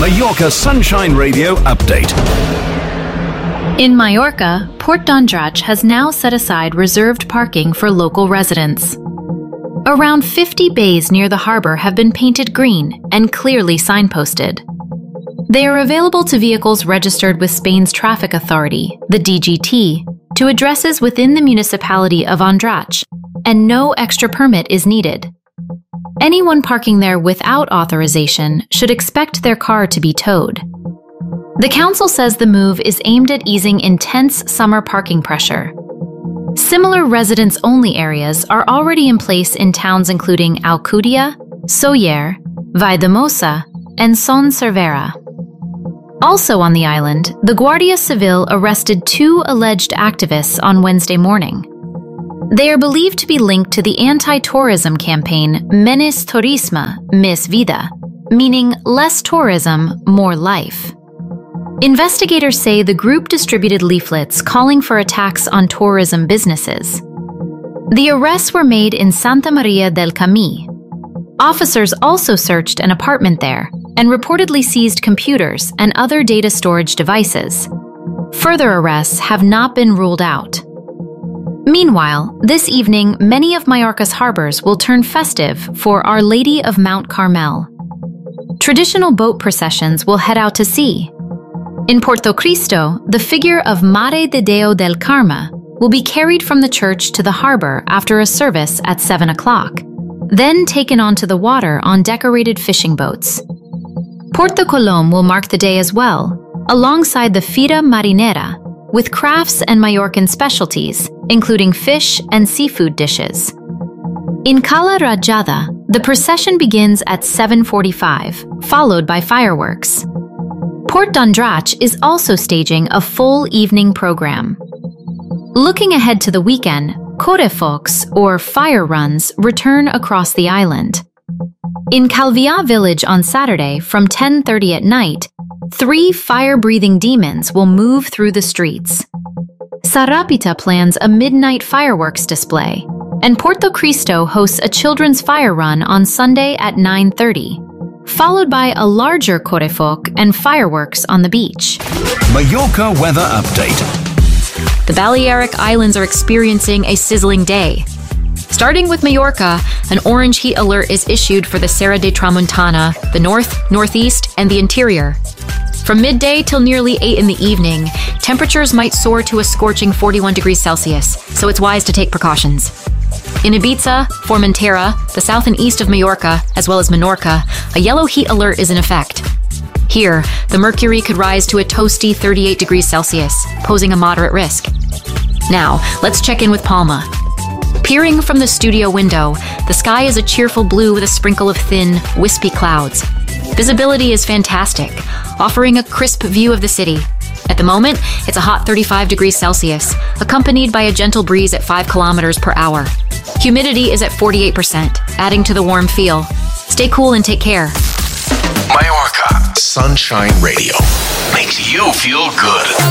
Mallorca Sunshine Radio update. In Mallorca, Port d'Andratx has now set aside reserved parking for local residents. Around 50 bays near the harbour have been painted green and clearly signposted. They are available to vehicles registered with Spain's traffic authority, the DGT, to addresses within the municipality of Andratx, and no extra permit is needed. Anyone parking there without authorization should expect their car to be towed. The council says the move is aimed at easing intense summer parking pressure. Similar residents-only areas are already in place in towns including Alcudia, Sóller, Valldemossa, and Son Servera. Also on the island, the Guardia Civil arrested 2 alleged activists on Wednesday morning. They are believed to be linked to the anti-tourism campaign Menos Turisme, Més Vida, meaning less tourism, more life. Investigators say the group distributed leaflets calling for attacks on tourism businesses. The arrests were made in Santa Maria del Camí. Officers also searched an apartment there and reportedly seized computers and other data storage devices. Further arrests have not been ruled out. Meanwhile, this evening, many of Mallorca's harbors will turn festive for Our Lady of Mount Carmel. Traditional boat processions will head out to sea. In Portocristo, the figure of Mare de Déu del Carme will be carried from the church to the harbor after a service at 7 o'clock, then taken onto the water on decorated fishing boats. Porto Colom will mark the day as well, alongside the Fira Marinera, with crafts and Mallorcan specialties, including fish and seafood dishes. In Cala Rajada, the procession begins at 7:45, followed by fireworks. Port d'Andratx is also staging a full evening program. Looking ahead to the weekend, Correfocs, or fire runs, return across the island. In Calvià village on Saturday from 10:30 at night, 3 fire-breathing demons will move through the streets. Sarapita plans a midnight fireworks display, and Portocristo hosts a children's fire run on Sunday at 9:30. Followed by a larger Correfoc and fireworks on the beach. Mallorca weather update. The Balearic Islands are experiencing a sizzling day. Starting with Mallorca, an orange heat alert is issued for the Serra de Tramuntana, the north, northeast, and the interior. From midday till nearly 8 in the evening, temperatures might soar to a scorching 41 degrees Celsius, so it's wise to take precautions. In Ibiza, Formentera, the south and east of Mallorca, as well as Menorca, a yellow heat alert is in effect. Here, the mercury could rise to a toasty 38 degrees Celsius, posing a moderate risk. Now, let's check in with Palma. Peering from the studio window, the sky is a cheerful blue with a sprinkle of thin, wispy clouds. Visibility is fantastic, offering a crisp view of the city. At the moment, it's a hot 35 degrees Celsius, accompanied by a gentle breeze at 5 kilometers per hour. Humidity is at 48%, adding to the warm feel. Stay cool and take care. Mallorca Sunshine Radio makes you feel good.